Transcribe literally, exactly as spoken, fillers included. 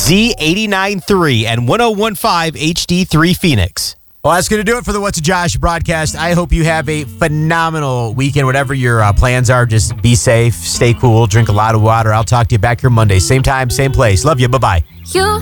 Z eighty-nine point three and one oh one point five H D three Phoenix. Well, that's going to do it for the What's a Josh broadcast. I hope you have a phenomenal weekend. Whatever your uh, plans are, just be safe, stay cool, drink a lot of water. I'll talk to you back here Monday. Same time, same place. Love you. Bye-bye. You